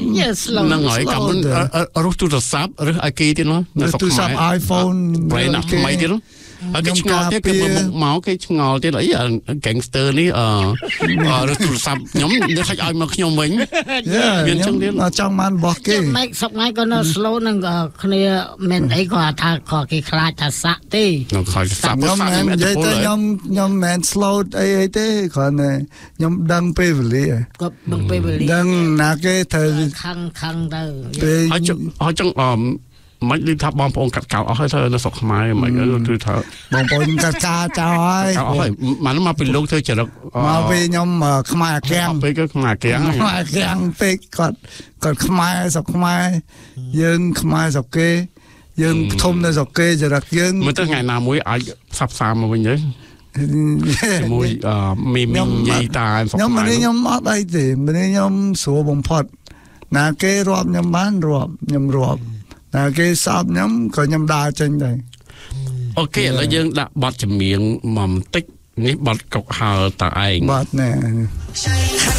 នឹងហើយកំរស់ទូរស័ព្ទឬអាគេទៀតនោះនៅស្រុកខ្មែរ iPhone ប្រែណាថ្មីទៀតនោះហើយគេឆ្ងល់ទៀតគេមកគេឆ្ងល់ទៀតអី gangster នេះរស់ទូរស័ព្ទខ្ញុំនៅខាច់ឲ្យមកខ្ញុំវិញមានចឹងទៀតចង់បានរបស់គេម៉េចសុកថ្ងៃក៏នៅ slow នឹងគ្នាមិនអីគាត់ថាគាត់គេខ្លាចថាសាក់ទេខ្ញុំខ្លាចសាក់ខ្ញុំមិននិយាយទៅខ្ញុំមិន slow អីទេគ្រាន់តែខ្ញុំដឹងពេលវេលាគាត់ដឹងពេលវេលាដឹងណាគេត្រូវខឹងទៅហើយចឹងមិនឮថាបងប្អូនកាត់កោអស់ហើយទៅនៅស្រុកខ្មែរមិនគឺថាបងប្អូនកាត់កោចោលហើយមិនមកពីលោកធ្វើចរិតមកពីខ្ញុំខ្មែរអាកាំងពេលគឺខ្មែរអាកាំងពេកគាត់ខ្មែរស្រុកខ្មែរយើងខ្មែរស្រុកគេយើងធំនៅស្រុកគេចរិតយើងមិនទៅថ្ងៃណាមួយអាចផ្សព្វផ្សាយមកវិញទេជាមួយមីមីនិយាយតាខ្ញុំមិនខ្ញុំអត់អីទេមិនខ្ញុំស្រួលបំផុតណាគេរាប់ខ្ញុំបានរាប់ខ្ញុំរាប់តែគេសោបខ្ញុំក៏ខ្ញុំដើរចេញដែរអូខេឥឡូវយើងដាក់បទចម្រៀងមកបន្តិចនេះបទកុកហើតើឯងបទណែ